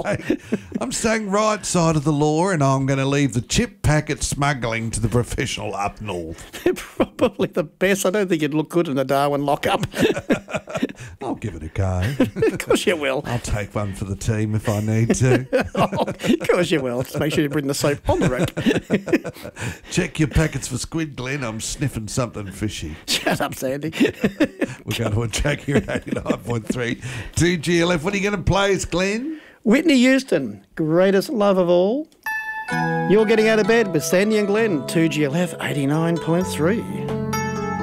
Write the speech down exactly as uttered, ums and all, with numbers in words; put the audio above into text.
staying, I'm staying right side of the law, and I'm going to leave the chip packet smuggling to the professional up north. They're probably the best. I don't think you'd look good in a Darwin lockup. I'll give it a go. Of course you will. I'll take one for the team if I need to. Oh, of course you will. Just make sure you bring the soap on the rack. Check your packets for squid, Glenn. I'm sniffing something fishy. Shut up, Sandy. We're going to a track here at eighty-nine point three two G L F. What are you going to play us, Glenn? Whitney Houston, Greatest Love of All. You're getting out of bed with Sandy and Glenn, two G L F eighty-nine point three.